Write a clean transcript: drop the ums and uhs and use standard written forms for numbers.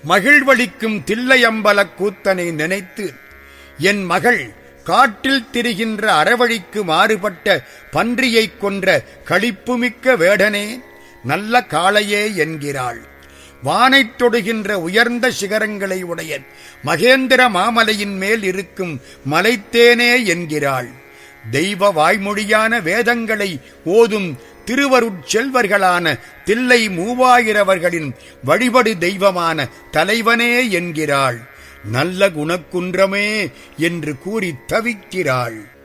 மகிழ்வளிக்கும் தில்லையம்பலக் கூத்தனை நினைத்து, என் மகள் காட்டில் திரிகின்ற அறவழிக்கு மாறுபட்ட பன்றியைக் கொன்ற களிப்புமிக்க வேடனே, நல்ல காளையே என்கிறாள். வானைத் தொடுகின்ற உயர்ந்த சிகரங்களை உடைய மகேந்திர மாமலையின் மேல் இருக்கும் மலைத்தேனே என்கிறாள். தெய்வ வாய்மொழியான வேதங்களை ஓதும் திருவருட்செல்வர்களான தில்லை மூவாயிரவர்களின் வழிபடு தெய்வமான தலைவனே என்கிறாள். நல்ல குணக்குன்றமே என்று கூறி தவிக்கிறாள்.